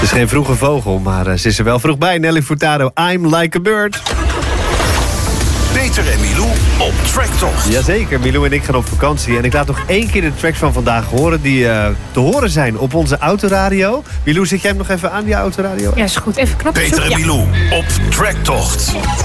is geen vroege vogel, maar ze is er wel vroeg bij. Nelly Furtado, I'm Like a Bird. Peter en Milou op tracktocht. Jazeker, Milou en ik gaan op vakantie. En ik laat nog 1 keer de tracks van vandaag horen die te horen zijn op onze autoradio. Milou, zet jij hem nog even aan, die autoradio? Ja, is goed. Even knopjes Peter en Milou op tracktocht.